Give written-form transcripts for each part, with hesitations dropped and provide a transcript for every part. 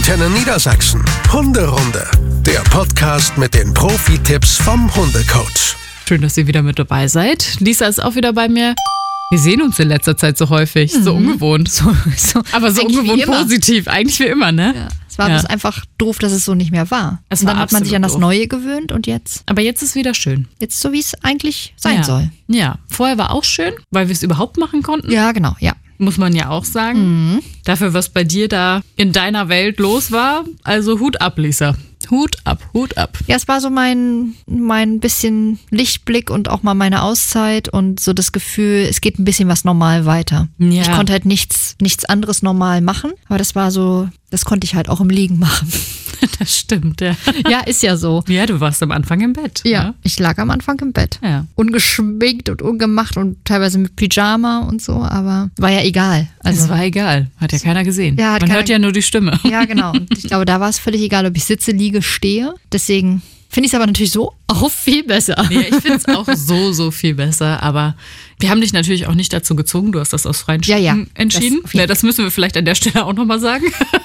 Antenne Niedersachsen. Hunderunde. Der Podcast mit den Profi-Tipps vom Hundecoach. Schön, dass ihr wieder mit dabei seid. Lisa ist auch wieder bei mir. Wir sehen uns in letzter Zeit so häufig. So ungewohnt. Aber so ungewohnt positiv. Eigentlich wie immer, ne? Ja. Es war bloß einfach doof, dass es so nicht mehr war. Es und dann war hat man sich an das doof. Neue gewöhnt und jetzt? Aber jetzt ist wieder schön. Jetzt so, wie es eigentlich sein soll. Ja, vorher war auch schön, weil wir es überhaupt machen konnten. Ja, genau, ja. Muss man ja auch sagen. Dafür, was bei dir da in deiner Welt los war. Also Hut ab, Lisa. Hut ab, Hut ab. Ja, es war so mein bisschen Lichtblick und auch mal meine Auszeit und so das Gefühl, es geht ein bisschen was normal weiter. Ja. Ich konnte halt nichts anderes normal machen, aber das war so, das konnte ich halt auch im Liegen machen. Das stimmt, ja. Ja, ist ja so. Ja, du warst am Anfang im Bett. Ja, ich lag am Anfang im Bett. Ja. Ungeschminkt und ungemacht und teilweise mit Pyjama und so, aber war ja egal. Also, Es war egal. Hat ja keiner gesehen. Ja, hat Man keiner- hört ja nur die Stimme. ja, genau. Und ich glaube, da war es völlig egal, ob ich sitze, liege, stehe. Deswegen finde ich es aber natürlich so auch viel besser. Ja, ich finde es auch so viel besser, aber wir haben dich natürlich auch nicht dazu gezwungen. Du hast das aus freien Stücken Ja, entschieden. Das müssen wir vielleicht an der Stelle auch nochmal sagen.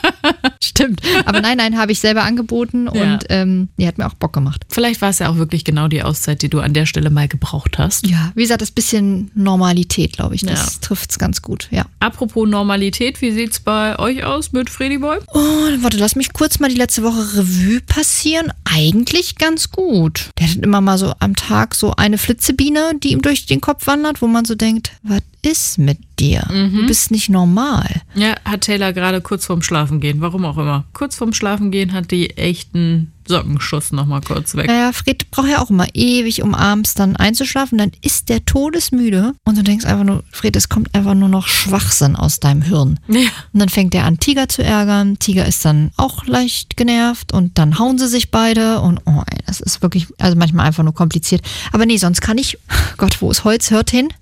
Stimmt. Aber nein, habe ich selber angeboten und die hat mir auch Bock gemacht. Vielleicht war es ja auch wirklich genau die Auszeit, die du an der Stelle mal gebraucht hast. Ja, wie gesagt, das bisschen Normalität, glaube ich, das trifft es ganz gut, ja. Apropos Normalität, wie sieht's bei euch aus mit Freddy Boy? Oh, warte, lass mich kurz mal die letzte Woche Revue passieren. Eigentlich ganz gut. Der hat immer mal so am Tag so eine Flitzebiene, die ihm durch den Kopf wandert, wo man so denkt, was ist mit dir? Du bist nicht normal. Ja, hat Taylor gerade kurz vorm Schlafengehen, warum auch immer. Kurz vorm Schlafengehen hat die echten Sockenschuss nochmal kurz weg. Naja, Fred braucht ja auch immer ewig, um abends dann einzuschlafen. Dann ist der todesmüde und du denkst einfach nur, Fred, es kommt einfach nur noch Schwachsinn aus deinem Hirn. Ja. Und dann fängt er an, Tiger zu ärgern. Tiger ist dann auch leicht genervt und dann hauen sie sich beide und oh, ey, das ist wirklich, also manchmal einfach nur kompliziert. Aber nee, sonst kann ich, Gott, wo ist Holz? Hört hin.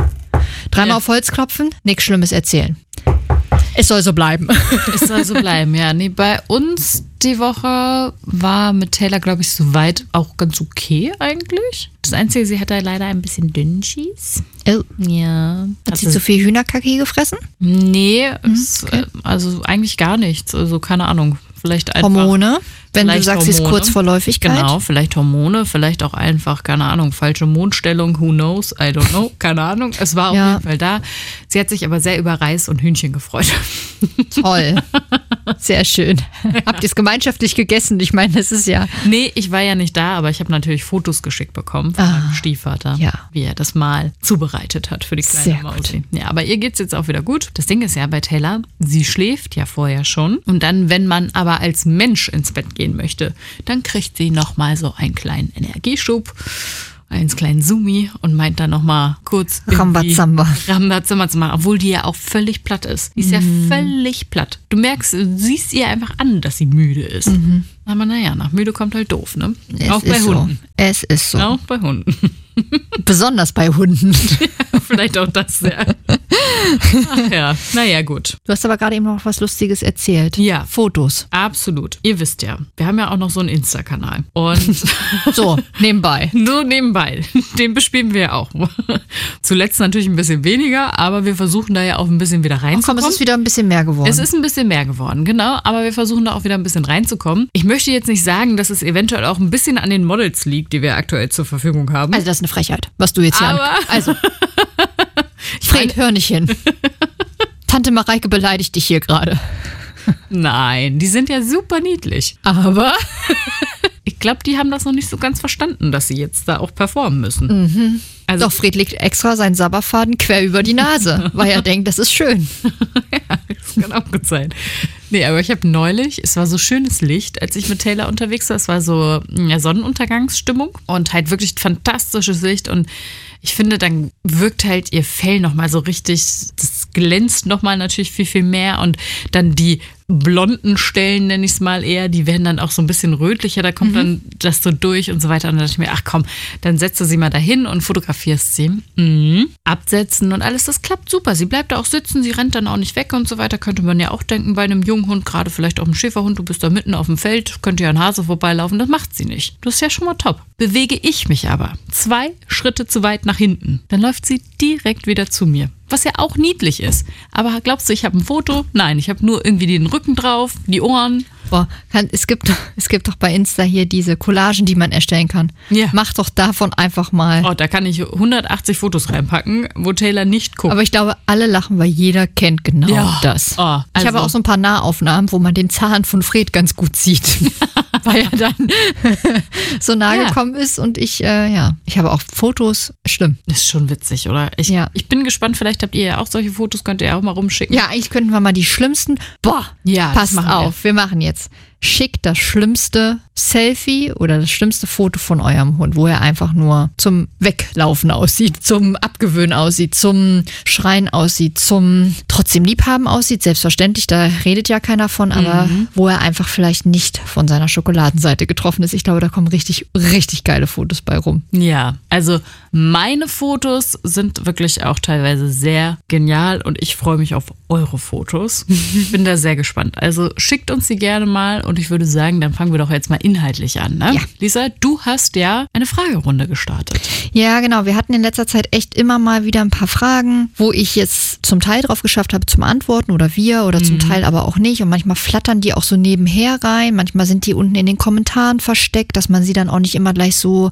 Dreimal auf Holz klopfen, nichts Schlimmes erzählen. Es soll so bleiben. Es soll so bleiben, ja. Nee, bei uns die Woche war mit Taylor, glaube ich, soweit auch ganz okay eigentlich. Das Einzige, sie hatte leider ein bisschen Dünnschiss. Oh. Ja. Hat sie zu viel Hühnerkacke gefressen? Nee, also eigentlich gar nichts. Also keine Ahnung. Vielleicht einfach Hormone? Wenn du vielleicht sagst, sie ist Hormone. kurz vor Läufigkeit? Genau, vielleicht Hormone, vielleicht auch einfach, keine Ahnung, falsche Mondstellung, who knows, I don't know, keine Ahnung. Es war auf jeden Fall da. Sie hat sich aber sehr über Reis und Hühnchen gefreut. Toll. Sehr schön. Habt ihr es gemeinschaftlich gegessen? Ich meine, das ist ja... Nee, ich war ja nicht da, aber ich habe natürlich Fotos geschickt bekommen von meinem Stiefvater, ja. wie er das mal zubereitet hat für die kleine Sehr Mausi. Ja, aber ihr geht's jetzt auch wieder gut. Das Ding ist ja bei Taylor, sie schläft ja vorher schon. Und dann, wenn man aber als Mensch ins Bett gehen möchte, dann kriegt sie nochmal so einen kleinen Energieschub, einen kleinen Zoomi und meint dann nochmal kurz Rambazamba zu machen, obwohl die ja auch völlig platt ist. Die ist ja völlig platt. Du merkst, du siehst ihr einfach an, dass sie müde ist. Aber naja, nach müde kommt halt doof, ne? Auch bei Hunden. So. Es ist so. Auch bei Hunden. Besonders bei Hunden. Vielleicht auch das, ja. Ach ja, naja, gut. Du hast aber gerade eben noch was Lustiges erzählt. Ja. Fotos. Absolut. Ihr wisst ja, wir haben ja auch noch so einen Insta-Kanal. Und So, nebenbei. so nebenbei. Den bespielen wir ja auch. Zuletzt natürlich ein bisschen weniger, aber wir versuchen da ja auch ein bisschen wieder Komm, reinzukommen. es ist wieder ein bisschen mehr geworden. Es ist ein bisschen mehr geworden, genau, aber wir versuchen da auch wieder ein bisschen reinzukommen. Ich möchte jetzt nicht sagen, dass es eventuell auch ein bisschen an den Models liegt, die wir aktuell zur Verfügung haben. Also das ist eine Frechheit, was du jetzt hier Aber- Also, Fred, hör nicht hin. Tante Mareike beleidigt dich hier gerade. Nein, die sind ja super niedlich. Aber? Ich glaube, die haben das noch nicht so ganz verstanden, dass sie jetzt da auch performen müssen. Also, Doch, Fred legt extra seinen Sabberfaden quer über die Nase, weil er denkt, das ist schön. ja, das kann auch gut sein. Nee, aber ich habe neulich, es war so schönes Licht, als ich mit Taylor unterwegs war. Es war so Sonnenuntergangsstimmung und halt wirklich fantastisches Licht. Und ich finde, dann wirkt halt ihr Fell nochmal so richtig, das glänzt nochmal natürlich viel, viel mehr. Und dann die blonden Stellen, nenne ich es mal eher, die werden dann auch so ein bisschen rötlicher, da kommt dann das so durch und so weiter. Und dann dachte ich mir, ach komm, dann setzt du sie mal dahin und fotografierst sie. Absetzen und alles, das klappt super. Sie bleibt da auch sitzen, sie rennt dann auch nicht weg und so weiter. Könnte man ja auch denken bei einem jungen Hund, gerade vielleicht auch einem Schäferhund, du bist da mitten auf dem Feld, könnte ja ein Hase vorbeilaufen, das macht sie nicht. Das ist ja schon mal top. Bewege ich mich aber 2 Schritte zu weit nach hinten, dann läuft sie direkt wieder zu mir. was ja auch niedlich ist. Aber glaubst du, ich habe ein Foto? Nein, ich habe nur irgendwie den Rücken drauf, die Ohren. Boah, es gibt doch bei Insta hier diese Collagen, die man erstellen kann. Ja. Mach doch davon einfach mal. Oh, da kann ich 180 Fotos reinpacken, wo Taylor nicht guckt. Aber ich glaube, alle lachen, weil jeder kennt genau das. Oh, Ich habe auch so ein paar Nahaufnahmen, wo man den Zahn von Fred ganz gut sieht. Weil er dann so nahe gekommen ist und ich habe auch Fotos. Schlimm. Das ist schon witzig, oder? Ich bin gespannt, vielleicht habt ihr ja auch solche Fotos, könnt ihr auch mal rumschicken. Ja, eigentlich könnten wir mal die schlimmsten. Passt auf, wir machen jetzt. Schickt das schlimmste Selfie oder das schlimmste Foto von eurem Hund, wo er einfach nur zum Weglaufen aussieht, zum Abgewöhnen aussieht, zum Schreien aussieht, zum trotzdem Liebhaben aussieht. Selbstverständlich, da redet ja keiner von, aber wo er einfach vielleicht nicht von seiner Schokoladenseite getroffen ist. Ich glaube, da kommen richtig, richtig geile Fotos bei rum. Ja, also meine Fotos sind wirklich auch teilweise sehr genial und ich freue mich auf eure Fotos. Ich bin da sehr gespannt. Also schickt uns die gerne mal und ich würde sagen, dann fangen wir doch jetzt mal inhaltlich an. Ne? Ja. Lisa, du hast ja eine Fragerunde gestartet. Ja, genau. Wir hatten in letzter Zeit echt immer mal wieder ein paar Fragen, wo ich jetzt zum Teil drauf geschafft habe zum Antworten oder zum Teil aber auch nicht. Und manchmal flattern die auch so nebenher rein. Manchmal sind die unten in den Kommentaren versteckt, dass man sie dann auch nicht immer gleich so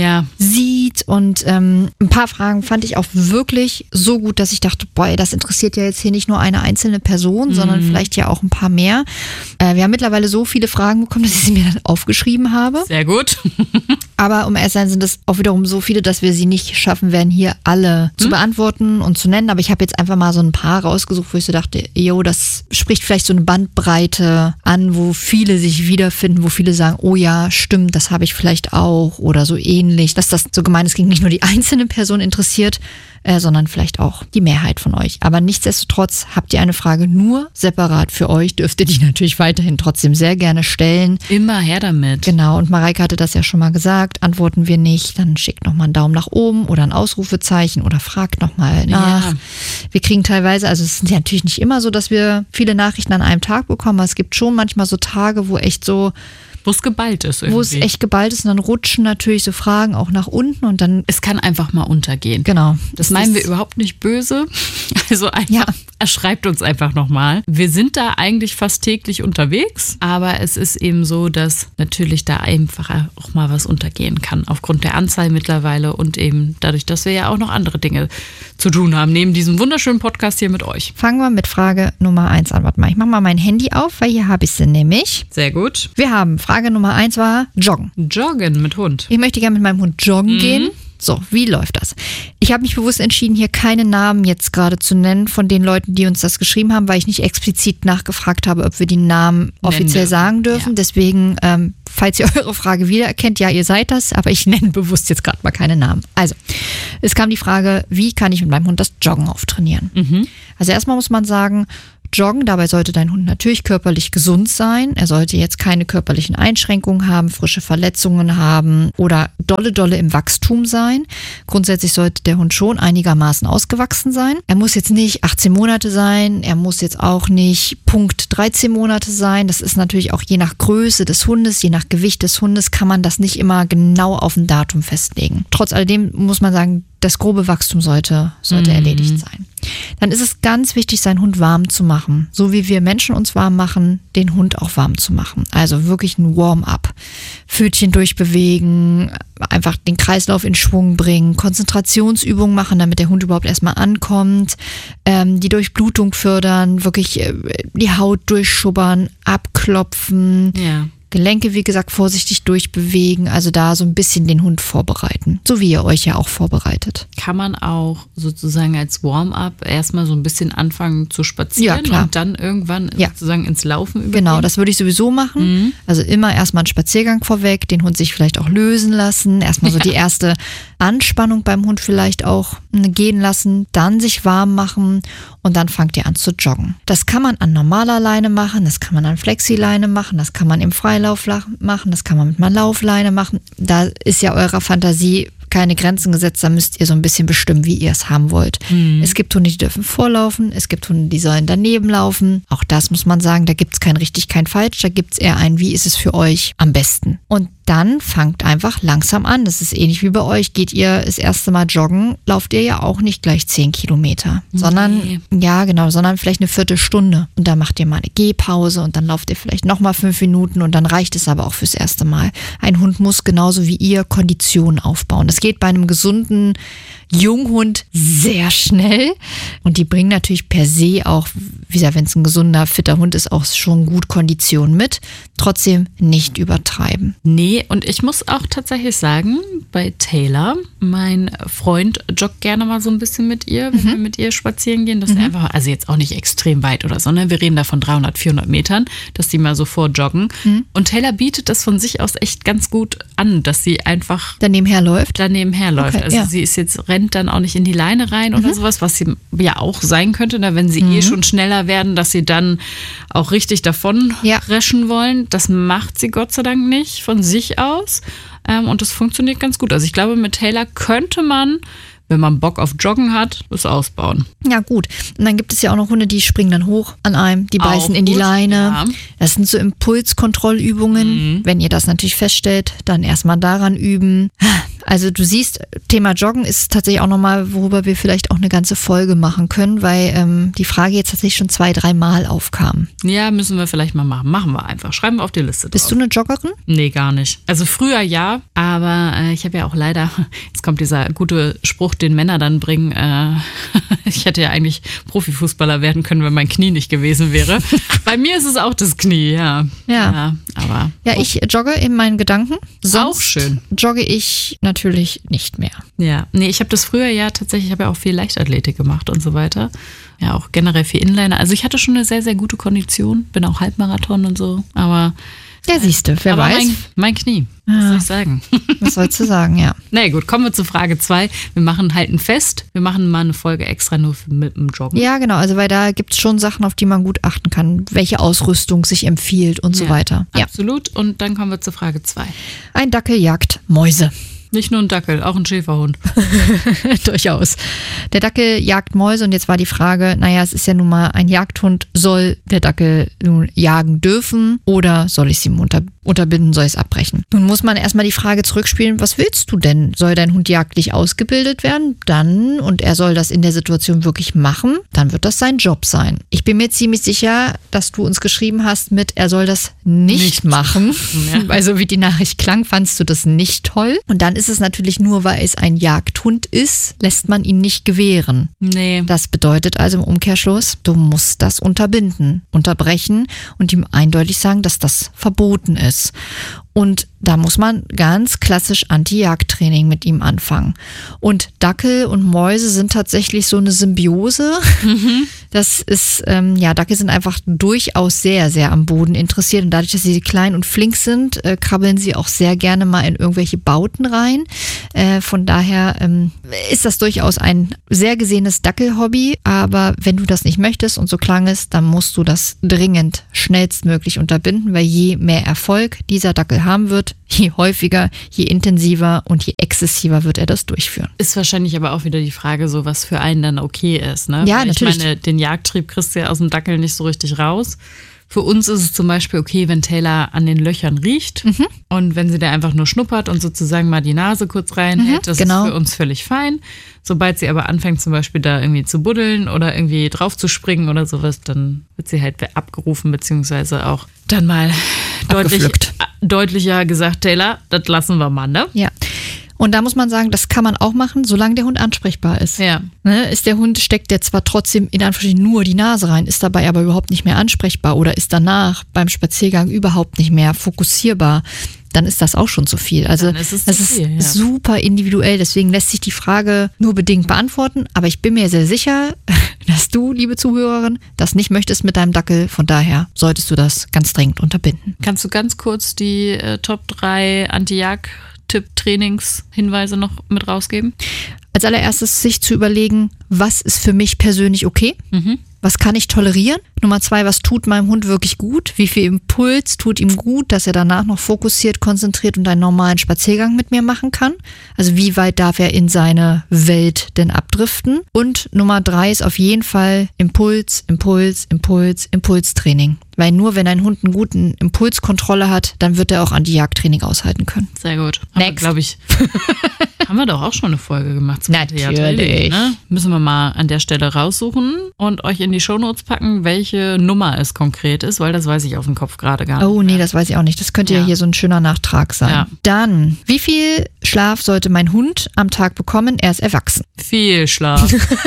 sieht. Und ein paar Fragen fand ich auch wirklich so gut, dass ich dachte, boah, das interessiert ja jetzt hier nicht nur eine einzelne Person, sondern vielleicht ja auch ein paar mehr. Wir haben mittlerweile so viele Fragen bekommen, dass ich sie mir dann aufgeschrieben habe. Sehr gut. Aber um ehrlich zu sein, sind es auch wiederum so viele, dass wir sie nicht schaffen werden, hier alle zu beantworten und zu nennen. Aber ich habe jetzt einfach mal so ein paar rausgesucht, wo ich so dachte, das spricht vielleicht so eine Bandbreite an, wo viele sich wiederfinden, wo viele sagen, oh ja, stimmt, das habe ich vielleicht auch oder so ähnlich. Dass das so gemeint ist, ging nicht nur die einzelne Person interessiert, sondern vielleicht auch die Mehrheit von euch. Aber nichtsdestotrotz habt ihr eine Frage nur separat für euch, dürft ihr die natürlich weiterhin trotzdem sehr gerne stellen. Immer her damit. Genau, und Mareike hatte das ja schon mal gesagt, antworten wir nicht, dann schickt nochmal einen Daumen nach oben oder ein Ausrufezeichen oder fragt nochmal nach. Ja. Wir kriegen teilweise, also es ist ja natürlich nicht immer so, dass wir viele Nachrichten an einem Tag bekommen, aber es gibt schon manchmal so Tage, wo echt so wo es geballt ist irgendwie. Wo es echt geballt ist und dann rutschen natürlich so Fragen auch nach unten und dann... Es kann einfach mal untergehen. Genau. Das meinen wir überhaupt nicht böse. Also einfach, schreibt uns einfach nochmal. Wir sind da eigentlich fast täglich unterwegs, aber es ist eben so, dass natürlich da einfach auch mal was untergehen kann. Aufgrund der Anzahl mittlerweile und eben dadurch, dass wir ja auch noch andere Dinge zu tun haben, neben diesem wunderschönen Podcast hier mit euch. Fangen wir mit Frage Nummer 1 an. Warte mal, ich mache mal mein Handy auf, weil hier habe ich sie nämlich. Sehr gut. Wir haben Frage Nummer 1 war Joggen. Joggen mit Hund. Ich möchte gerne mit meinem Hund joggen gehen. So, wie läuft das? Ich habe mich bewusst entschieden, hier keine Namen jetzt gerade zu nennen von den Leuten, die uns das geschrieben haben, weil ich nicht explizit nachgefragt habe, ob wir die Namen offiziell sagen dürfen. Ja. Deswegen, falls ihr eure Frage wiedererkennt, ja, ihr seid das, aber ich nenne bewusst jetzt gerade mal keine Namen. Also, es kam die Frage, wie kann ich mit meinem Hund das Joggen auftrainieren? Also erstmal muss man sagen, Joggen, dabei sollte dein Hund natürlich körperlich gesund sein. Er sollte jetzt keine körperlichen Einschränkungen haben, frische Verletzungen haben oder dolle im Wachstum sein. Grundsätzlich sollte der Hund schon einigermaßen ausgewachsen sein. Er muss jetzt nicht 18 Monate sein, er muss jetzt auch nicht Punkt 13 Monate sein. Das ist natürlich auch je nach Größe des Hundes, je nach Gewicht des Hundes kann man das nicht immer genau auf ein Datum festlegen. Trotz alledem muss man sagen, das grobe Wachstum sollte erledigt sein. Dann ist es ganz wichtig, seinen Hund warm zu machen. So wie wir Menschen uns warm machen, den Hund auch warm zu machen. Also wirklich ein Warm-up. Pfötchen durchbewegen, einfach den Kreislauf in Schwung bringen, Konzentrationsübungen machen, damit der Hund überhaupt erstmal ankommt, die Durchblutung fördern, wirklich die Haut durchschubbern, abklopfen. Ja. Gelenke, wie gesagt, vorsichtig durchbewegen, also da so ein bisschen den Hund vorbereiten, so wie ihr euch ja auch vorbereitet. Kann man auch sozusagen als Warm-up erstmal so ein bisschen anfangen zu spazieren und dann irgendwann sozusagen ins Laufen übergehen? Genau, das würde ich sowieso machen. Also immer erstmal einen Spaziergang vorweg, den Hund sich vielleicht auch lösen lassen, erstmal so die erste Anspannung beim Hund vielleicht auch gehen lassen, dann sich warm machen und dann fangt ihr an zu joggen. Das kann man an normaler Leine machen, das kann man an Flexileine machen, das kann man im Freilauf machen, das kann man mit einer Laufleine machen. Da ist ja eurer Fantasie keine Grenzen gesetzt, da müsst ihr so ein bisschen bestimmen, wie ihr es haben wollt. Es gibt Hunde, die dürfen vorlaufen, es gibt Hunde, die sollen daneben laufen. Auch das muss man sagen, da gibt es kein richtig, kein falsch, da gibt es eher ein, wie ist es für euch am besten. Und dann fangt einfach langsam an. Das ist ähnlich wie bei euch. Geht ihr das erste Mal joggen, lauft ihr ja auch nicht gleich 10 Kilometer, sondern vielleicht eine Viertelstunde. Und dann macht ihr mal eine Gehpause und dann lauft ihr vielleicht nochmal 5 Minuten und dann reicht es aber auch fürs erste Mal. Ein Hund muss genauso wie ihr Kondition aufbauen. Das geht bei einem gesunden Junghund sehr schnell und die bringen natürlich per se auch, wie gesagt, wenn es ein gesunder, fitter Hund ist, auch schon gut Kondition mit. Trotzdem nicht übertreiben. Nee, und ich muss auch tatsächlich sagen, bei Taylor, mein Freund joggt gerne mal so ein bisschen mit ihr, wenn wir mit ihr spazieren gehen, dass er einfach, also jetzt auch nicht extrem weit oder so, ne? Wir reden da von 300, 400 Metern, dass die mal so vorjoggen. Und Taylor bietet das von sich aus echt ganz gut an, dass sie einfach daneben herläuft. Okay, also sie ist jetzt, rennt dann auch nicht in die Leine rein oder sowas, was sie ja auch sein könnte, ne? Wenn sie schon schneller werden, dass sie dann auch richtig davon reschen wollen. Das macht sie Gott sei Dank nicht von sich aus. Und das funktioniert ganz gut. Also ich glaube, mit Taylor könnte man, wenn man Bock auf Joggen hat, das ausbauen. Ja, gut. Und dann gibt es ja auch noch Hunde, die springen dann hoch an einem, die beißen in die Leine. Ja. Das sind so Impulskontrollübungen. Wenn ihr das natürlich feststellt, dann erstmal daran üben. Also du siehst, Thema Joggen ist tatsächlich auch nochmal, worüber wir vielleicht auch eine ganze Folge machen können, weil die Frage jetzt tatsächlich schon 2-3 Mal aufkam. Ja, müssen wir vielleicht mal machen. Machen wir einfach. Schreiben wir auf die Liste drauf. Bist du eine Joggerin? Nee, gar nicht. Also früher ja, aber ich habe ja auch leider, jetzt kommt dieser gute Spruch, den Männer dann bringen, ich hätte ja eigentlich Profifußballer werden können, wenn mein Knie nicht gewesen wäre. Bei mir ist es auch das Knie, ja. Aber ich jogge in meinen Gedanken. Sonst auch schön. Jogge ich natürlich nicht mehr. Ja, nee, ich habe das früher ja tatsächlich, ich habe ja auch viel Leichtathletik gemacht und so weiter. Ja, auch generell viel Inliner. Also ich hatte schon eine sehr, sehr gute Kondition, bin auch Halbmarathon und so, aber... Ja, siehst du, wer weiß. Mein Knie, was soll ich sagen? Was sollst du sagen, ja. Na nee, gut, kommen wir zu Frage 2. Wir machen halt ein Fest. Wir machen mal eine Folge extra nur mit dem Joggen. Ja, genau, also weil da gibt es schon Sachen, auf die man gut achten kann, welche Ausrüstung sich empfiehlt und so weiter. Ja, absolut. Und dann kommen wir zu Frage 2. Ein Dackel jagt Mäuse. Nicht nur ein Dackel, auch ein Schäferhund. Durchaus. Der Dackel jagt Mäuse und jetzt war die Frage, naja, es ist ja nun mal ein Jagdhund, soll der Dackel nun jagen dürfen oder soll ich es ihm unterbinden, soll ich es abbrechen? Nun muss man erstmal die Frage zurückspielen, was willst du denn? Soll dein Hund jagdlich ausgebildet werden? Dann, und er soll das in der Situation wirklich machen, dann wird das sein Job sein. Ich bin mir ziemlich sicher, dass du uns geschrieben hast mit, er soll das nicht machen. Ja. Weil so wie die Nachricht klang, fandst du das nicht toll. Und dann ist es natürlich nur, weil es ein Jagdhund ist, lässt man ihn nicht gewähren. Nee. Das bedeutet also im Umkehrschluss, du musst das unterbinden, unterbrechen und ihm eindeutig sagen, dass das verboten ist. Und da muss man ganz klassisch Anti-Jagd-Training mit ihm anfangen. Und Dackel und Mäuse sind tatsächlich so eine Symbiose. Das ist, Dackel sind einfach durchaus sehr, sehr am Boden interessiert. Und dadurch, dass sie klein und flink sind, krabbeln sie auch sehr gerne mal in irgendwelche Bauten rein. Von daher ist das durchaus ein sehr gesehenes Dackel-Hobby. Aber wenn du das nicht möchtest und so klang es, dann musst du das dringend schnellstmöglich unterbinden, weil je mehr Erfolg dieser Dackel haben wird, je häufiger, je intensiver und je exzessiver wird er das durchführen. Ist wahrscheinlich aber auch wieder die Frage, so was für einen dann okay ist, ne? Ja, weil natürlich. Ich meine, den Jagdtrieb kriegst du ja aus dem Dackel nicht so richtig raus. Für uns ist es zum Beispiel okay, wenn Taylor an den Löchern riecht und wenn sie da einfach nur schnuppert und sozusagen mal die Nase kurz reinhält, das ist für uns völlig fein. Sobald sie aber anfängt zum Beispiel da irgendwie zu buddeln oder irgendwie drauf zu springen oder sowas, dann wird sie halt abgerufen, beziehungsweise auch dann mal deutlicher gesagt, Taylor, das lassen wir mal, ne? Ja. Und da muss man sagen, das kann man auch machen, solange der Hund ansprechbar ist. Ja. Ist der Hund, steckt der zwar trotzdem in Anführungsstrichen nur die Nase rein, ist dabei aber überhaupt nicht mehr ansprechbar oder ist danach beim Spaziergang überhaupt nicht mehr fokussierbar, dann ist das auch schon zu viel. Also das ist super individuell, deswegen lässt sich die Frage nur bedingt beantworten, aber ich bin mir sehr sicher, dass du, liebe Zuhörerin, das nicht möchtest mit deinem Dackel, von daher solltest du das ganz dringend unterbinden. Kannst du ganz kurz die Top 3 Anti-Jagd-Tipp-Trainings-Hinweise noch mit rausgeben? Als allererstes sich zu überlegen, was ist für mich persönlich okay? Was kann ich tolerieren? Nummer 2, was tut meinem Hund wirklich gut? Wie viel Impuls tut ihm gut, dass er danach noch fokussiert, konzentriert und einen normalen Spaziergang mit mir machen kann? Also wie weit darf er in seine Welt denn abdriften? Und Nummer 3 ist auf jeden Fall Impulstraining. Weil nur wenn ein Hund einen guten Impulskontrolle hat, dann wird er auch Anti-Jagd-Training aushalten können. Sehr gut. Next. Glaube ich. Haben wir doch auch schon eine Folge gemacht zum Natürlich. Anti-Jagd-Training, ne? Müssen wir mal an der Stelle raussuchen und euch in die Shownotes packen, welche Nummer es konkret ist, weil das weiß ich auf dem Kopf gerade gar nicht. Oh nee, das weiß ich auch nicht. Das könnte ja hier so ein schöner Nachtrag sein. Ja. Dann, wie viel Schlaf sollte mein Hund am Tag bekommen? Er ist erwachsen. Viel Schlaf.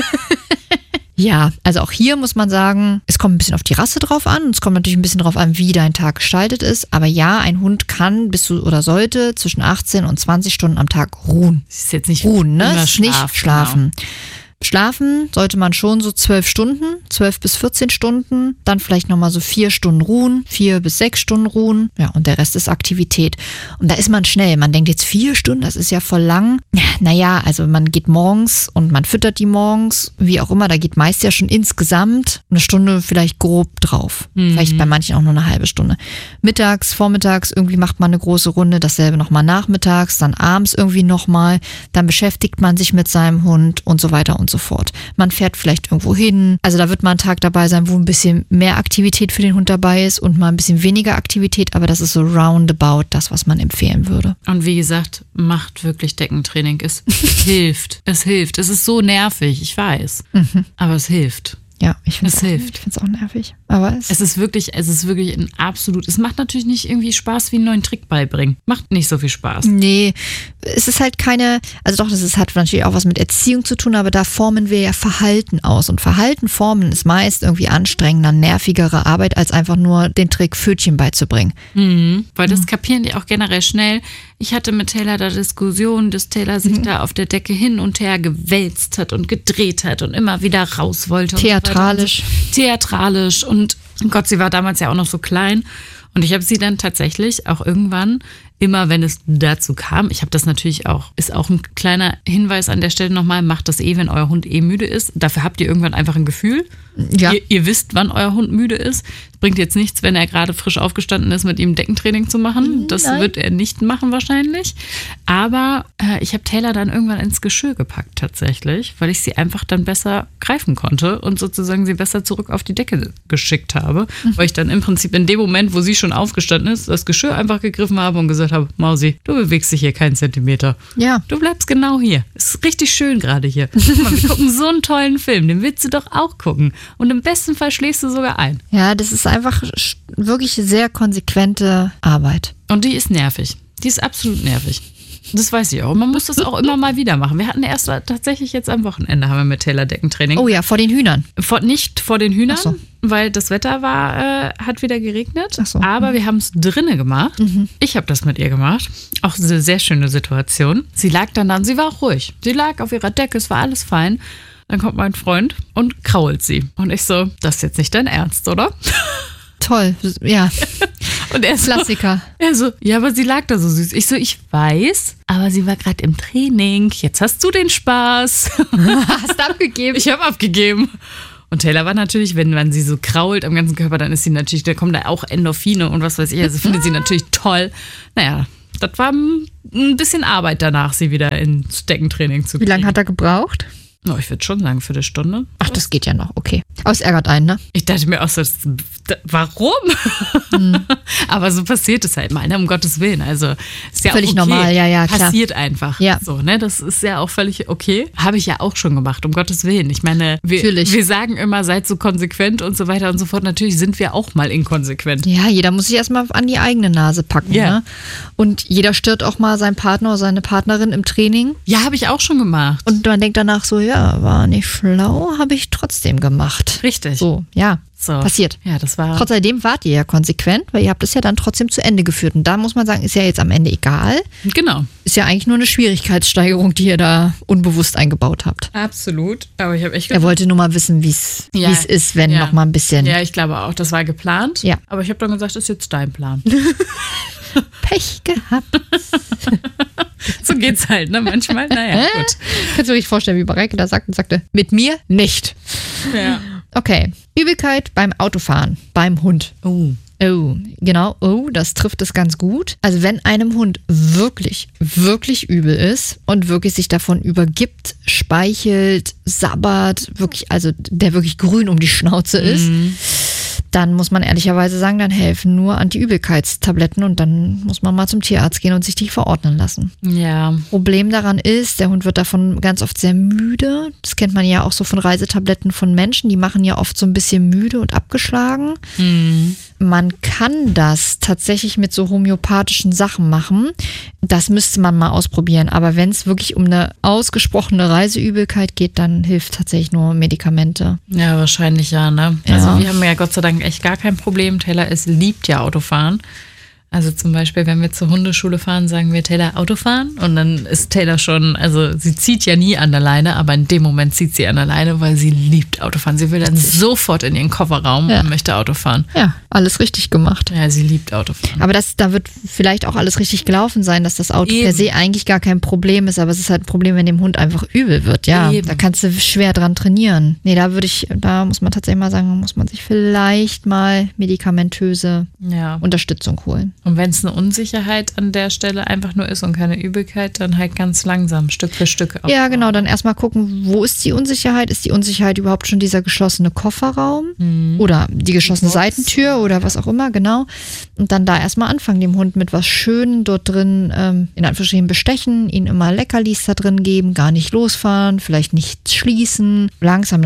Ja, also auch hier muss man sagen, es kommt ein bisschen auf die Rasse drauf an und es kommt natürlich ein bisschen drauf an, wie dein Tag gestaltet ist. Aber ja, ein Hund kann oder sollte zwischen 18 und 20 Stunden am Tag ruhen. Das ist jetzt nicht Ruhen, ne? immer Ist nicht schlafen. Genau. Schlafen sollte man schon so 12 Stunden, 12 bis 14 Stunden, dann vielleicht nochmal so 4 Stunden ruhen, 4 bis 6 Stunden ruhen, ja, und der Rest ist Aktivität. Und da ist man schnell, man denkt jetzt 4 Stunden, das ist ja voll lang. Naja, also man geht morgens und man füttert die morgens, wie auch immer, da geht meist ja schon insgesamt eine Stunde vielleicht grob drauf. Vielleicht bei manchen auch nur eine halbe Stunde. Mittags, vormittags irgendwie macht man eine große Runde, dasselbe nochmal nachmittags, dann abends irgendwie nochmal, dann beschäftigt man sich mit seinem Hund und so weiter und so fort. Man fährt vielleicht irgendwo hin. Also da wird mal ein Tag dabei sein, wo ein bisschen mehr Aktivität für den Hund dabei ist und mal ein bisschen weniger Aktivität, aber das ist so roundabout das, was man empfehlen würde. Und wie gesagt, macht wirklich Deckentraining. Es hilft. Es hilft. Es ist so nervig, ich weiß. Aber es hilft. Ja, ich finde es auch nervig. Aber es ist wirklich ein absolut, es macht natürlich nicht irgendwie Spaß wie einen neuen Trick beibringen. Macht nicht so viel Spaß. Nee, es ist halt also doch, hat natürlich auch was mit Erziehung zu tun, aber da formen wir ja Verhalten aus. Und Verhalten formen ist meist irgendwie anstrengender, nervigere Arbeit, als einfach nur den Trick Pfötchen beizubringen. Weil das kapieren die auch generell schnell. Ich hatte mit Taylor da Diskussionen, dass Taylor sich da auf der Decke hin und her gewälzt hat und gedreht hat und immer wieder raus wollte. Theatralisch. Theatralisch. Und Gott, sie war damals ja auch noch so klein. Und ich habe sie dann tatsächlich auch irgendwann, immer wenn es dazu kam, ich habe das natürlich auch, ist auch ein kleiner Hinweis an der Stelle nochmal, macht das wenn euer Hund müde ist. Dafür habt ihr irgendwann einfach ein Gefühl. Ja. Ihr wisst, wann euer Hund müde ist. Es bringt jetzt nichts, wenn er gerade frisch aufgestanden ist, mit ihm Deckentraining zu machen. Das wird er nicht machen wahrscheinlich. Aber ich habe Taylor dann irgendwann ins Geschirr gepackt tatsächlich, weil ich sie einfach dann besser greifen konnte und sozusagen sie besser zurück auf die Decke geschickt habe. Weil ich dann im Prinzip in dem Moment, wo sie schon aufgestanden ist, das Geschirr einfach gegriffen habe und gesagt habe, Mausi, du bewegst dich hier keinen Zentimeter. Ja. Du bleibst genau hier. Es ist richtig schön gerade hier. Guck mal, wir gucken so einen tollen Film, den willst du doch auch gucken. Und im besten Fall schläfst du sogar ein. Ja, das ist einfach wirklich sehr konsequente Arbeit. Und die ist nervig. Die ist absolut nervig. Das weiß ich auch. Man muss das auch immer mal wieder machen. Wir hatten erst tatsächlich jetzt am Wochenende haben wir mit Taylor Deckentraining. Oh ja, vor den Hühnern. Nicht vor den Hühnern, Ach so. weil das Wetter hat wieder geregnet. Ach so. Aber wir haben es drinnen gemacht. Ich habe das mit ihr gemacht. Auch eine sehr schöne Situation. Sie lag dann da und sie war auch ruhig. Sie lag auf ihrer Decke, es war alles fein. Dann kommt mein Freund und krault sie. Und ich so, das ist jetzt nicht dein Ernst, oder? Toll, ja. Und er so, Klassiker. Er so, ja, aber sie lag da so süß. Ich so, ich weiß, aber sie war gerade im Training. Jetzt hast du den Spaß. Hast du abgegeben? Ich habe abgegeben. Und Taylor war natürlich, wenn man sie so krault am ganzen Körper, dann ist sie natürlich, da kommen da auch Endorphine und was weiß ich. Also findet sie natürlich toll. Naja, das war ein bisschen Arbeit danach, sie wieder ins Deckentraining zu kriegen. Wie lange hat er gebraucht? Oh, ich würde schon sagen, für eine Stunde. Ach, das geht ja noch, okay. Aber es ärgert einen, ne? Ich dachte mir auch so, warum? Aber so passiert es halt mal, ne? Um Gottes Willen. Also ist ja Völlig auch okay. normal, ja, klar. Passiert einfach. Ja. So, ne? Das ist ja auch völlig okay. Habe ich ja auch schon gemacht, um Gottes Willen. Ich meine, Natürlich. wir sagen immer, seid so konsequent und so weiter und so fort. Natürlich sind wir auch mal inkonsequent. Ja, jeder muss sich erstmal an die eigene Nase packen, Ja. ne? Und jeder stört auch mal seinen Partner oder seine Partnerin im Training. Ja, habe ich auch schon gemacht. Und man denkt danach so, ja, war nicht schlau, habe ich trotzdem gemacht. Richtig. So, ja, So. passiert. Ja, das war. Trotzdem wart ihr ja konsequent, weil ihr habt es ja dann trotzdem zu Ende geführt. Und da muss man sagen, ist ja jetzt am Ende egal. Genau. Ist ja eigentlich nur eine Schwierigkeitssteigerung, die ihr da unbewusst eingebaut habt. Absolut. Aber ich habe echt Er wollte nur mal wissen, wie es ist, wenn noch mal ein bisschen Ja, ich glaube auch, das war geplant. Ja. Aber ich habe dann gesagt, das ist jetzt dein Plan. Pech gehabt. So geht's halt, ne? Manchmal. Naja, gut. Kannst du dir richtig vorstellen, wie Mareike da sagte, mit mir nicht. Ja. Okay, Übelkeit beim Autofahren, beim Hund. Oh. Oh, genau. Oh, das trifft es ganz gut. Also wenn einem Hund wirklich, wirklich übel ist und wirklich sich davon übergibt, speichelt, sabbert, wirklich, also der wirklich grün um die Schnauze ist, dann muss man ehrlicherweise sagen, dann helfen nur Antiübelkeitstabletten und dann muss man mal zum Tierarzt gehen und sich die verordnen lassen. Ja. Problem daran ist, der Hund wird davon ganz oft sehr müde. Das kennt man ja auch so von Reisetabletten von Menschen. Die machen ja oft so ein bisschen müde und abgeschlagen. Man kann das tatsächlich mit so homöopathischen Sachen machen. Das müsste man mal ausprobieren. Aber wenn es wirklich um eine ausgesprochene Reiseübelkeit geht, dann hilft tatsächlich nur Medikamente. Ja, wahrscheinlich ja, ne? Ja. Also wir haben ja Gott sei Dank echt gar kein Problem. Taylor liebt ja Autofahren. Also zum Beispiel, wenn wir zur Hundeschule fahren, sagen wir Taylor Autofahren und dann ist Taylor schon, also sie zieht ja nie an der Leine, aber in dem Moment zieht sie an der Leine, weil sie liebt Autofahren. Sie will dann sofort in ihren Kofferraum und möchte Autofahren. Ja, alles richtig gemacht. Ja, sie liebt Autofahren. Aber da wird vielleicht auch alles richtig gelaufen sein, dass das Auto per se eigentlich gar kein Problem ist, aber es ist halt ein Problem, wenn dem Hund einfach übel wird. Ja, da kannst du schwer dran trainieren. Nee, da muss man tatsächlich mal sagen, muss man sich vielleicht mal medikamentöse Unterstützung holen. Und wenn es eine Unsicherheit an der Stelle einfach nur ist und keine Übelkeit, dann halt ganz langsam, Stück für Stück aufbauen. Ja, genau, dann erstmal gucken, wo ist die Unsicherheit? Ist die Unsicherheit überhaupt schon dieser geschlossene Kofferraum? Oder die geschlossene Seitentür oder was auch immer, genau. Und dann da erstmal anfangen, dem Hund mit was Schönem dort drin, in Anführungsstrichen bestechen, ihn immer Leckerlis da drin geben, gar nicht losfahren, vielleicht nicht schließen, langsam.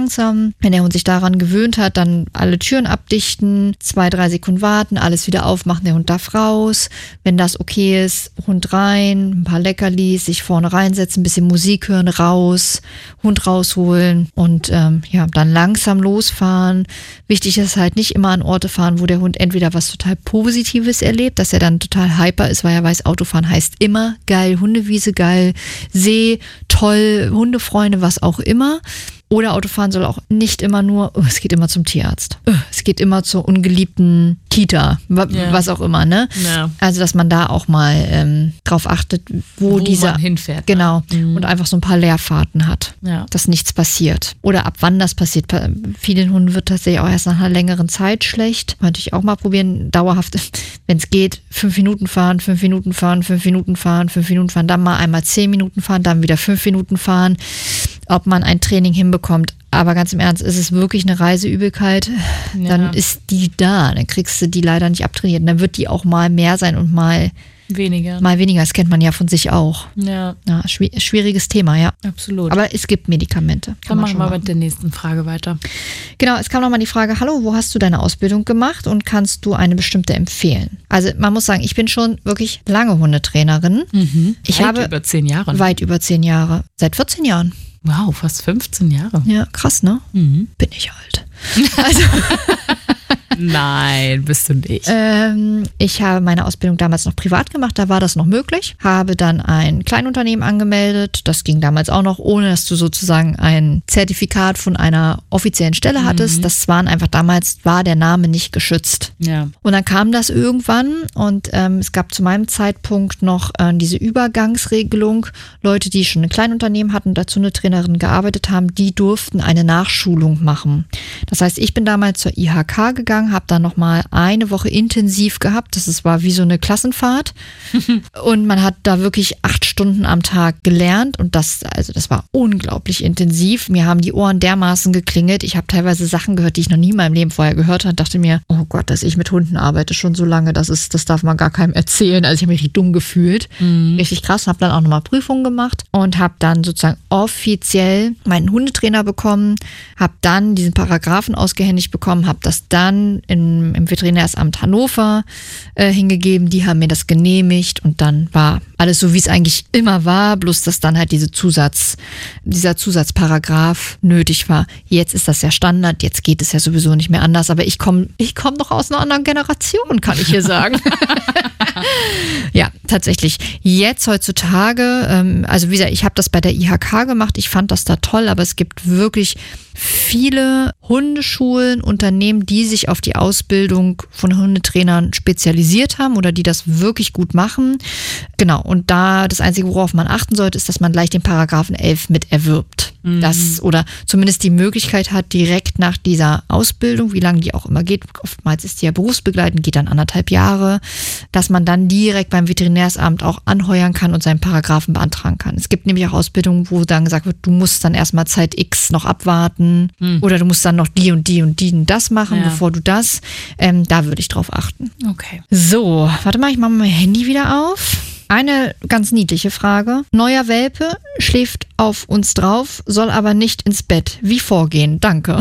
Wenn der Hund sich daran gewöhnt hat, dann alle Türen abdichten, 2-3 Sekunden warten, alles wieder aufmachen, der Hund darf raus. Wenn das okay ist, Hund rein, ein paar Leckerlis, sich vorne reinsetzen, ein bisschen Musik hören, raus, Hund rausholen und dann langsam losfahren. Wichtig ist halt nicht immer an Orte fahren, wo der Hund entweder was total Positives erlebt, dass er dann total hyper ist, weil er weiß, Autofahren heißt immer geil, Hundewiese geil, See, toll, Hundefreunde, was auch immer. Oder Autofahren soll auch nicht immer nur, es geht immer zum Tierarzt. Es geht immer zur ungeliebten Kita, was auch immer, ne? Ja. Also, dass man da auch mal drauf achtet, wo man hinfährt. Genau. Und einfach so ein paar Leerfahrten hat, dass nichts passiert. Oder ab wann das passiert. Vielen Hunden wird tatsächlich auch erst nach einer längeren Zeit schlecht. Könnte ich auch mal probieren, dauerhaft, wenn es geht, 5 Minuten fahren, 5 Minuten fahren, 5 Minuten fahren, 5 Minuten fahren, dann mal einmal 10 Minuten fahren, dann wieder 5 Minuten fahren. Ob man ein Training hinbekommt. Aber ganz im Ernst, ist es wirklich eine Reiseübelkeit, dann ist die da. Dann kriegst du die leider nicht abtrainiert. Und dann wird die auch mal mehr sein und mal weniger. Das kennt man ja von sich auch. Ja, schwieriges Thema, ja. Absolut. Aber es gibt Medikamente. Dann machen wir mit der nächsten Frage weiter. Genau, es kam nochmal die Frage, hallo, wo hast du deine Ausbildung gemacht und kannst du eine bestimmte empfehlen? Also man muss sagen, ich bin schon wirklich lange Hundetrainerin. Weit über 10 Jahre. Weit über 10 Jahre. Seit 14 Jahren. Wow, fast 15 Jahre. Ja, krass, ne? Bin ich alt. Also Nein, bist du nicht. Ich habe meine Ausbildung damals noch privat gemacht, da war das noch möglich. Habe dann ein Kleinunternehmen angemeldet. Das ging damals auch noch, ohne dass du sozusagen ein Zertifikat von einer offiziellen Stelle hattest. Das waren einfach damals, war der Name nicht geschützt. Ja. Und dann kam das irgendwann und es gab zu meinem Zeitpunkt noch diese Übergangsregelung. Leute, die schon ein Kleinunternehmen hatten, dazu eine Trainerin gearbeitet haben, die durften eine Nachschulung machen. Das heißt, ich bin damals zur IHK gegangen, habe dann nochmal eine Woche intensiv gehabt. Das war wie so eine Klassenfahrt. Und man hat da wirklich 8 Stunden am Tag gelernt. Und das war unglaublich intensiv. Mir haben die Ohren dermaßen geklingelt. Ich habe teilweise Sachen gehört, die ich noch nie in meinem Leben vorher gehört habe. Dachte mir, oh Gott, dass ich mit Hunden arbeite schon so lange, das darf man gar keinem erzählen. Also ich habe mich richtig dumm gefühlt. Richtig krass. Habe dann auch nochmal Prüfungen gemacht und habe dann sozusagen offiziell meinen Hundetrainer bekommen. Habe dann diesen Paragraphen ausgehändigt bekommen. Habe das dann im Veterinärsamt Hannover hingegeben. Die haben mir das genehmigt und dann war alles so, wie es eigentlich immer war, bloß dass dann halt dieser Zusatzparagraph nötig war. Jetzt ist das ja Standard, jetzt geht es ja sowieso nicht mehr anders, aber ich komm noch aus einer anderen Generation, kann ich hier sagen. Ja, tatsächlich. Jetzt heutzutage, also wie gesagt, ich habe das bei der IHK gemacht, ich fand das da toll, aber es gibt wirklich viele Hundeschulen, Unternehmen, die sich auf die Ausbildung von Hundetrainern spezialisiert haben oder die das wirklich gut machen. Genau, und da das Einzige, worauf man achten sollte, ist, dass man gleich den Paragraphen 11 mit erwirbt. Das oder zumindest die Möglichkeit hat, direkt nach dieser Ausbildung, wie lange die auch immer geht, oftmals ist die ja berufsbegleitend, geht dann 1,5 Jahre, dass man dann direkt beim Veterinär Veterinärsamt auch anheuern kann und seinen Paragraphen beantragen kann. Es gibt nämlich auch Ausbildungen, wo dann gesagt wird, du musst dann erstmal Zeit X noch abwarten oder du musst dann noch die und die und die und das machen, bevor du das. Da würde ich drauf achten. Okay. So, warte mal, ich mache mein Handy wieder auf. Eine ganz niedliche Frage. Neuer Welpe schläft auf uns drauf, soll aber nicht ins Bett. Wie vorgehen? Danke.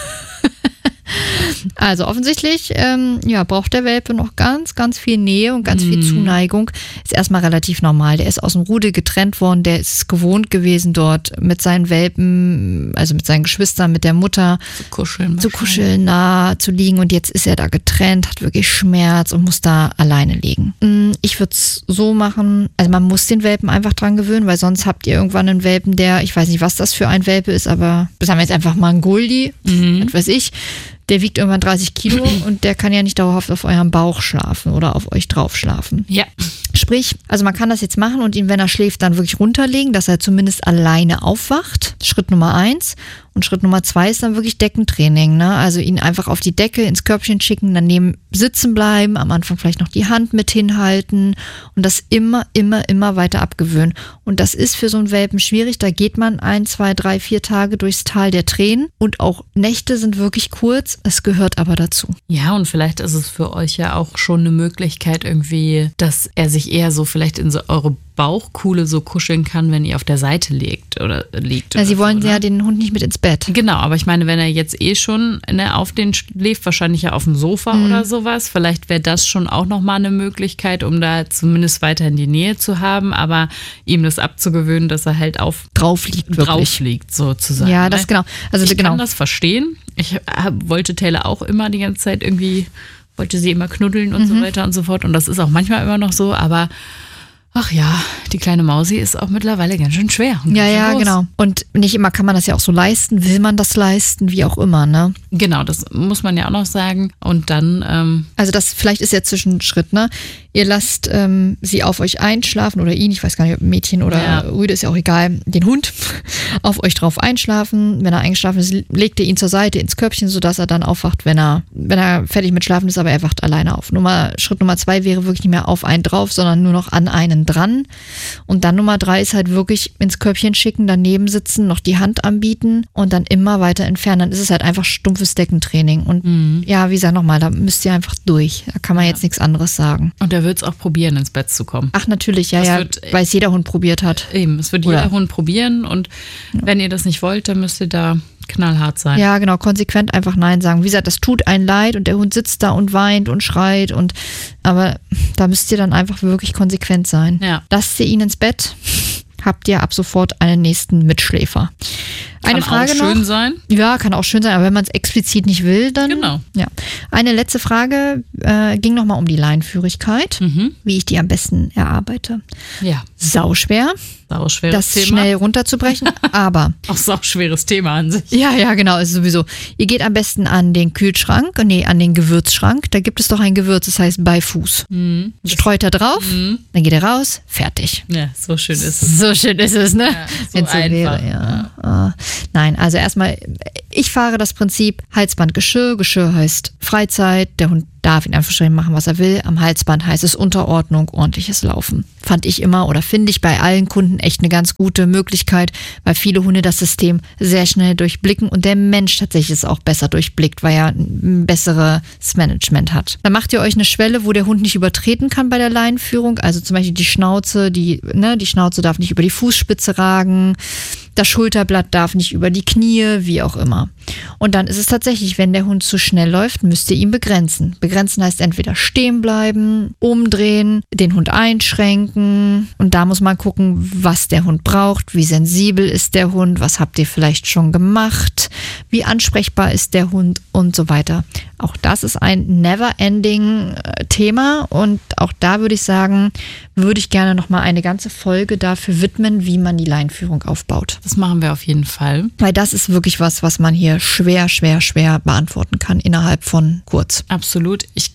Also offensichtlich braucht der Welpe noch ganz, ganz viel Nähe und ganz viel Zuneigung. Ist erstmal relativ normal. Der ist aus dem Rudel getrennt worden. Der ist gewohnt gewesen, dort mit seinen Welpen, also mit seinen Geschwistern, mit der Mutter zu kuscheln, nah zu liegen. Und jetzt ist er da getrennt, hat wirklich Schmerz und muss da alleine liegen. Ich würde es so machen, also man muss den Welpen einfach dran gewöhnen, weil sonst habt ihr irgendwann einen Welpen, ich weiß nicht, was das für ein Welpe ist, aber das haben wir jetzt einfach mal einen Goldie, was weiß ich. Der wiegt irgendwann 30 Kilo und der kann ja nicht dauerhaft auf eurem Bauch schlafen oder auf euch drauf schlafen. Ja. Sprich, also man kann das jetzt machen und ihn, wenn er schläft, dann wirklich runterlegen, dass er zumindest alleine aufwacht. Schritt Nummer 1. Und Schritt Nummer 2 ist dann wirklich Deckentraining, ne? Also ihn einfach auf die Decke, ins Körbchen schicken, daneben sitzen bleiben, am Anfang vielleicht noch die Hand mit hinhalten und das immer weiter abgewöhnen. Und das ist für so einen Welpen schwierig. Da geht man 1, 2, 3, 4 Tage durchs Tal der Tränen und auch Nächte sind wirklich kurz. Es gehört aber dazu. Ja, und vielleicht ist es für euch ja auch schon eine Möglichkeit irgendwie, dass er sich eher so vielleicht in so eure Bauchkuhle so kuscheln kann, wenn ihr auf der Seite liegt. Ja, sie wollen ja den Hund nicht mit ins Bett. Genau, aber ich meine, wenn er jetzt schon auf den schläft, wahrscheinlich ja auf dem Sofa oder sowas, vielleicht wäre das schon auch nochmal eine Möglichkeit, um da zumindest weiter in die Nähe zu haben, aber ihm das abzugewöhnen, dass er halt drauf liegt sozusagen. Ja, das genau. Also ich kann das verstehen. Ich wollte Taylor auch immer die ganze Zeit wollte sie immer knuddeln und so weiter und so fort und das ist auch manchmal immer noch so, aber ach ja, die kleine Mausi ist auch mittlerweile ganz schön schwer. Ja, genau. Und nicht immer kann man das ja auch so leisten. Will man das leisten? Wie auch immer, ne? Genau, das muss man ja auch noch sagen. Und dann... Also das vielleicht ist ja Zwischenschritt, ne? Ihr lasst sie auf euch einschlafen oder ihn, ich weiß gar nicht, ob Mädchen oder Rüde, ist ja auch egal, den Hund auf euch drauf einschlafen. Wenn er eingeschlafen ist, legt ihr ihn zur Seite ins Körbchen, sodass er dann aufwacht, wenn er fertig mit Schlafen ist, aber er wacht alleine auf. Schritt Nummer 2 wäre wirklich nicht mehr auf einen drauf, sondern nur noch an einen dran. Und dann Nummer 3 ist halt wirklich ins Körbchen schicken, daneben sitzen, noch die Hand anbieten und dann immer weiter entfernen. Dann ist es halt einfach stumpfes Deckentraining. Und ja, wie gesagt, nochmal, da müsst ihr einfach durch. Da kann man jetzt nichts anderes sagen. Und der wird es auch probieren, ins Bett zu kommen. Ach, natürlich, weil es jeder Hund probiert hat. Eben, es wird jeder Hund probieren und wenn ihr das nicht wollt, dann müsst ihr da knallhart sein. Ja, genau, konsequent einfach Nein sagen. Wie gesagt, das tut einen leid und der Hund sitzt da und weint und schreit aber da müsst ihr dann einfach wirklich konsequent sein. Ja. Lasst ihr ihn ins Bett, habt ihr ab sofort einen nächsten Mitschläfer. Eine Frage auch schön sein. Ja, kann auch schön sein, aber wenn man es explizit nicht will, dann... Genau. Ja. Eine letzte Frage ging nochmal um die Leinenführigkeit, wie ich die am besten erarbeite. Ja. Sauschwer. Sauschweres Thema. Das schnell runterzubrechen, aber... Auch sauschweres Thema an sich. Ja, genau, ist sowieso. Ihr geht am besten an den Kühlschrank, an den Gewürzschrank. Da gibt es doch ein Gewürz, das heißt Beifuß. Streut er drauf, dann geht er raus, fertig. Ja, so schön ist es. So schön ist es, ne? Ja, so einfach. Wäre, ja. Nein, also erstmal, ich fahre das Prinzip Halsband Geschirr. Geschirr heißt Freizeit, der Hund darf in Anführungsstrichen machen, was er will. Am Halsband heißt es Unterordnung, ordentliches Laufen. Fand ich immer oder finde ich bei allen Kunden echt eine ganz gute Möglichkeit, weil viele Hunde das System sehr schnell durchblicken und der Mensch tatsächlich es auch besser durchblickt, weil er ein besseres Management hat. Dann macht ihr euch eine Schwelle, wo der Hund nicht übertreten kann bei der Leinenführung. Also zum Beispiel die Schnauze, die Schnauze darf nicht über die Fußspitze ragen. Das Schulterblatt darf nicht über die Knie, wie auch immer. Und dann ist es tatsächlich, wenn der Hund zu schnell läuft, müsst ihr ihn begrenzen. Begrenzen heißt entweder stehen bleiben, umdrehen, den Hund einschränken. Und da muss man gucken, was der Hund braucht, wie sensibel ist der Hund, was habt ihr vielleicht schon gemacht, wie ansprechbar ist der Hund und so weiter. Auch das ist ein never-ending Thema und auch da würde ich sagen, würde ich gerne nochmal eine ganze Folge dafür widmen, wie man die Leinenführung aufbaut. Das machen wir auf jeden Fall. Weil das ist wirklich was man hier schwer beantworten kann innerhalb von kurz. Absolut. Ich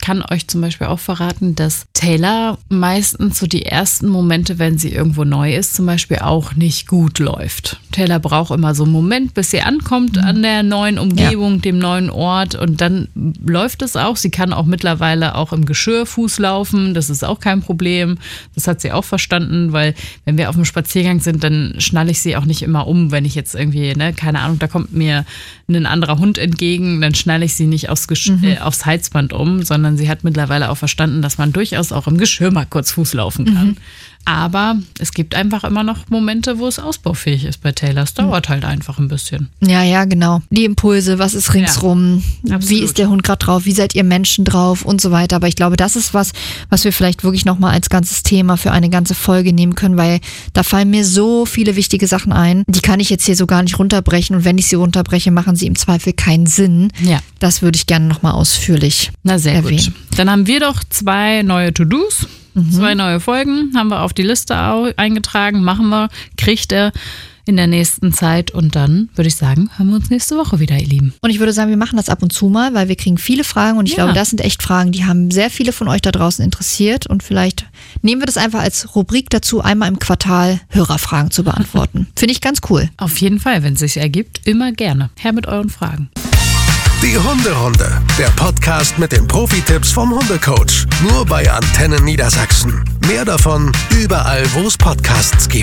kann euch zum Beispiel auch verraten, dass Taylor meistens so die ersten Momente, wenn sie irgendwo neu ist, zum Beispiel auch nicht gut läuft. Taylor braucht immer so einen Moment, bis sie ankommt an der neuen Umgebung, dem neuen Ort, und dann läuft es auch. Sie kann auch mittlerweile auch im Geschirr Fuß laufen, das ist auch kein Problem. Das hat sie auch verstanden, weil wenn wir auf dem Spaziergang sind, dann schnalle ich sie auch nicht immer um, wenn ich jetzt irgendwie, keine Ahnung, da kommt mir ein anderer Hund entgegen, dann schnalle ich sie nicht aufs Halsband um, sondern sie hat mittlerweile auch verstanden, dass man durchaus auch im Geschirr mal kurz Fuß laufen kann. Aber es gibt einfach immer noch Momente, wo es ausbaufähig ist bei Taylor. Es dauert halt einfach ein bisschen. Ja, genau. Die Impulse, was ist ringsrum, wie ist der Hund gerade drauf, wie seid ihr Menschen drauf und so weiter. Aber ich glaube, das ist was wir vielleicht wirklich nochmal als ganzes Thema für eine ganze Folge nehmen können, weil da fallen mir so viele wichtige Sachen ein. Die kann ich jetzt hier so gar nicht runterbrechen, und wenn ich sie runterbreche, machen sie im Zweifel keinen Sinn. Ja. Das würde ich gerne nochmal ausführlich erwähnen. Gut. Dann haben wir doch 2 neue To-Dos. 2 neue Folgen haben wir auf die Liste eingetragen, machen wir, kriegt er in der nächsten Zeit, und dann würde ich sagen, hören wir uns nächste Woche wieder, ihr Lieben. Und ich würde sagen, wir machen das ab und zu mal, weil wir kriegen viele Fragen, und ich glaube, das sind echt Fragen, die haben sehr viele von euch da draußen interessiert, und vielleicht nehmen wir das einfach als Rubrik dazu, einmal im Quartal Hörerfragen zu beantworten. Finde ich ganz cool. Auf jeden Fall, wenn es sich ergibt, immer gerne. Her mit euren Fragen. Die Hunderunde, der Podcast mit den Profi-Tipps vom Hundecoach. Nur bei Antenne Niedersachsen. Mehr davon überall, wo es Podcasts gibt.